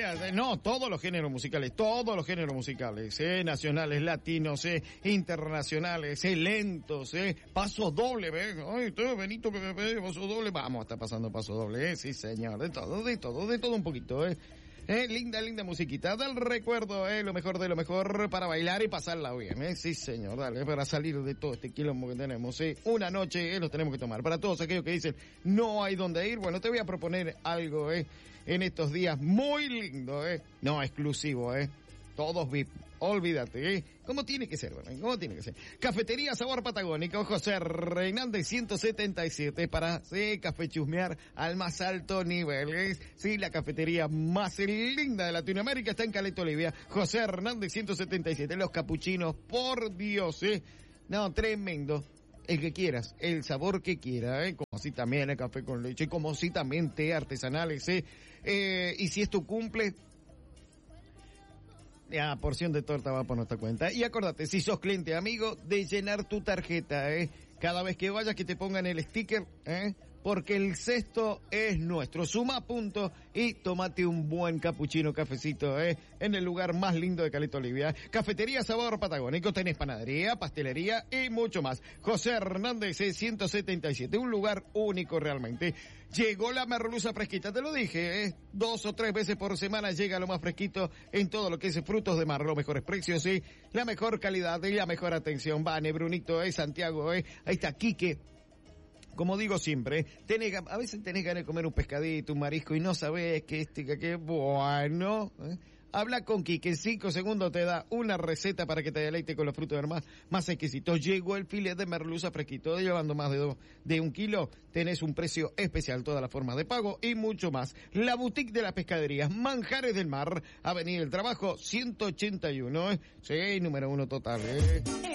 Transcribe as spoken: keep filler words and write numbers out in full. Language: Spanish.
eh, no, todos los géneros musicales, todos los géneros musicales, eh, nacionales, latinos, eh, internacionales, eh, lentos, eh, paso doble, ¿ves? Ay, tú, Benito, paso doble, vamos a estar pasando paso doble, eh, sí señor, de todo, de todo, de todo un poquito, eh. Eh, linda, linda musiquita del recuerdo, eh, lo mejor de lo mejor para bailar y pasarla bien, eh, sí señor, dale, para salir de todo este quilombo que tenemos, eh, una noche, eh, lo tenemos que tomar. Para todos aquellos que dicen, no hay donde ir, bueno, te voy a proponer algo, eh, en estos días muy lindo, eh, no, exclusivo, eh, todos V I P, olvídate, ¿eh? ¿Cómo tiene que ser, ¿verdad? ¿Cómo tiene que ser? Cafetería Sabor Patagónico, José Reinalde ciento setenta y siete, para, sí, café chusmear al más alto nivel, ¿eh? Sí, la cafetería más linda de Latinoamérica está en Caleta Olivia, José Hernández ciento setenta y siete, los capuchinos, por Dios, ¿eh? No, tremendo. El que quieras, el sabor que quiera, ¿eh? Como así también el café con leche, como así también té artesanales, ¿eh? Eh, y si esto cumple, ya, porción de torta va por nuestra cuenta. Y acuérdate, si sos cliente amigo, de llenar tu tarjeta, ¿eh? Cada vez que vayas que te pongan el sticker, ¿eh? Porque el cesto es nuestro. Suma puntos y tómate un buen capuchino, cafecito, ¿eh? En el lugar más lindo de Caleta Olivia. Cafetería Sabor Patagónico, tenés panadería, pastelería y mucho más. José Hernández ciento setenta y siete, un lugar único realmente. Llegó la merluza fresquita, te lo dije, ¿eh? Dos o tres veces por semana llega lo más fresquito en todo lo que es frutos de mar, los mejores precios, ¿sí? La mejor calidad y la mejor atención. Vane, Brunito, ¿eh? Santiago, ¿eh? Ahí está Quique. Como digo siempre, tenés, a veces tenés ganas de comer un pescadito, un marisco y no sabés que este, que, que bueno, ¿eh? Habla con Quique, en cinco segundos te da una receta para que te deleite con los frutos del mar más exquisitos. Llegó el filet de merluza fresquito, llevando más de dos, de un kilo, tenés un precio especial, todas las formas de pago y mucho más. La boutique de las pescaderías, Manjares del Mar, Avenida del Trabajo, ciento ochenta y uno, ¿eh? Sí, número uno total, ¿eh?